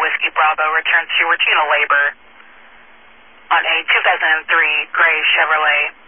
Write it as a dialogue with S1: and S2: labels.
S1: Whiskey Bravo returns to routine labor on a 2003 gray Chevrolet